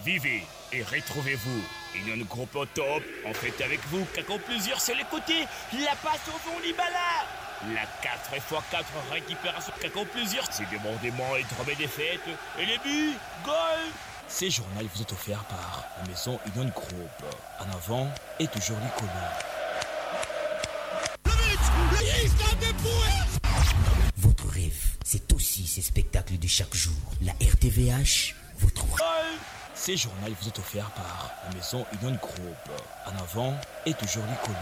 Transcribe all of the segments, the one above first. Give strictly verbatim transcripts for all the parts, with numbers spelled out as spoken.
Vivez et retrouvez-vous. Union Groupe au top, en fait avec vous, Kako plusieurs sur les côtés, la passe au fond Libala. La quatre fois quatre récupération Kako plusieurs, c'est débordement et drôme des fêtes. Et les buts, goal. Ces journaux vous est offert par la maison Union Group. En avant et toujours l'icône. Votre rêve, c'est aussi ces spectacles de chaque jour. La R T V H, votre... Ces journaux vous est offert par la maison Union Group. En avant et toujours l'icône.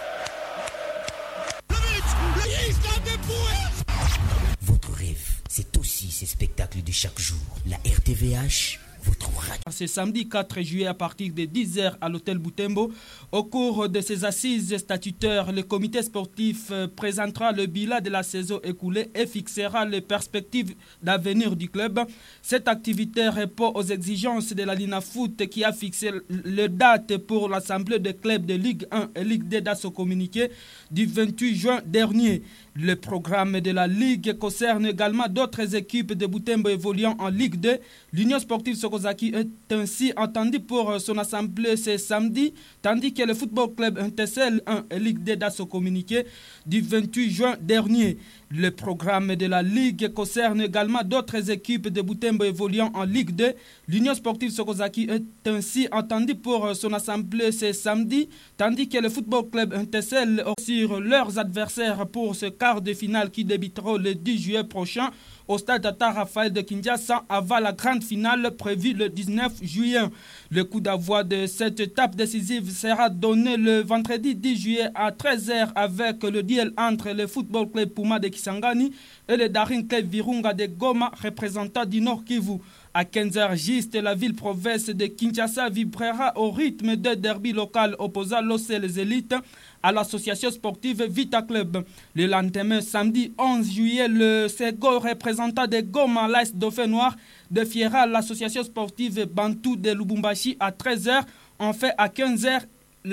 Votre rêve, c'est aussi ces spectacles de chaque jour. La R T V H, votre radio. C'est samedi quatre juillet à partir de dix heures à l'hôtel Boutembo. Au cours de ces assises statutaires, le comité sportif présentera le bilan de la saison écoulée et fixera les perspectives d'avenir du club. Cette activité répond aux exigences de la Linafoot qui a fixé les dates pour l'assemblée des clubs de Ligue un et Ligue deux dans son communiqué du vingt-huit juin dernier. Le programme de la Ligue concerne également d'autres équipes de Boutembo évoluant en Ligue deux. L'Union sportive Sokozaki est ainsi entendue pour son assemblée ce samedi, tandis que le Football Club Intessel un et Ligue deux dans son communiqué du vingt-huit juin dernier. Le programme de la Ligue concerne également d'autres équipes de Boutembo évoluant en Ligue deux. L'Union sportive Sokozaki est ainsi entendue pour son assemblée ce samedi, tandis que le Football Club Intessel sur leurs adversaires pour ce quart de finale qui débutera le dix juillet prochain au stade Tata Raphaël de Kinshasa avant la grande finale prévue le dix-neuf juillet. Le coup d'envoi de cette étape décisive sera donné le vendredi dix juillet à treize heures avec le duel entre le Football Club Puma de Kisangani et le Daring Club Virunga de Goma, représentant du Nord Kivu. À quinze heures juste, la ville-province de Kinshasa vibrera au rythme de derby local opposant l'O C les élites à l'association sportive Vita Club. Le lendemain, samedi onze juillet, le second représentant de Goma, l'A S Dauphin Noir, défiera l'association sportive Bantou de Lubumbashi à treize heures. En fait, à quinze heures,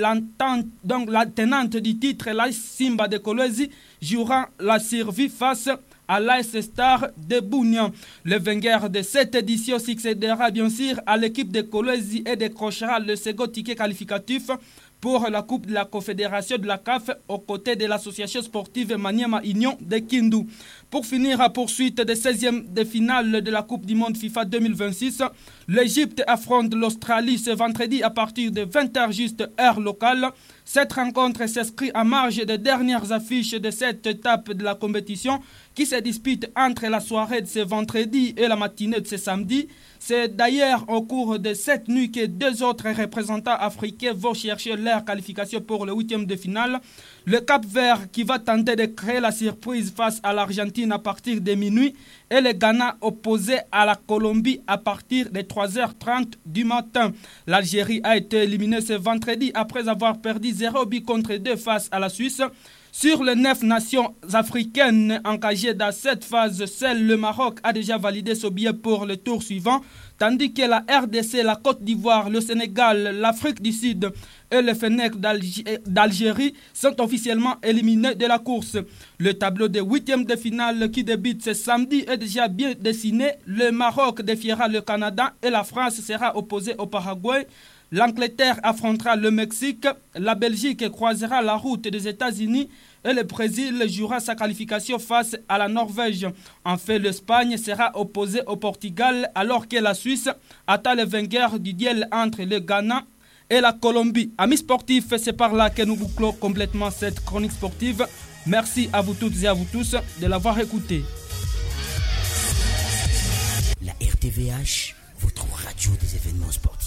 donc la tenante du titre, l'A S Simba de Kolwezi, jouera la survie face à l'A S Star de Bounian. Le vainqueur de cette édition succédera bien sûr à l'équipe de Kolwezi et décrochera le second ticket qualificatif pour la Coupe de la Confédération de la C A F aux côtés de l'association sportive Maniema Union de Kindu. Pour finir, à poursuite des seizièmes de finale de la Coupe du Monde FIFA deux mille vingt-six, l'Égypte affronte l'Australie ce vendredi à partir de vingt heures juste heure locale. Cette rencontre s'inscrit à marge des dernières affiches de cette étape de la compétition qui se dispute entre la soirée de ce vendredi et la matinée de ce samedi. C'est d'ailleurs au cours de cette nuit que deux autres représentants africains vont chercher leur qualification pour le huitième de finale. Le Cap-Vert qui va tenter de créer la surprise face à l'Argentine à partir de minuit et le Ghana opposé à la Colombie à partir de trois heures trente du matin. L'Algérie a été éliminée ce vendredi après avoir perdu zéro but contre deux face à la Suisse. Sur les neuf nations africaines engagées dans cette phase, seul le Maroc a déjà validé son billet pour le tour suivant, tandis que la R D C, la Côte d'Ivoire, le Sénégal, l'Afrique du Sud et le Fennec d'Algérie sont officiellement éliminés de la course. Le tableau des huitièmes de finale qui débute ce samedi est déjà bien dessiné. Le Maroc défiera le Canada et la France sera opposée au Paraguay. L'Angleterre affrontera le Mexique, la Belgique croisera la route des États-Unis et le Brésil jouera sa qualification face à la Norvège. En fait, l'Espagne sera opposée au Portugal alors que la Suisse attend le vainqueur du duel entre le Ghana et la Colombie. Amis sportifs, c'est par là que nous bouclons complètement cette chronique sportive. Merci à vous toutes et à vous tous de l'avoir écouté. La R T V H, votre radio des événements sportifs.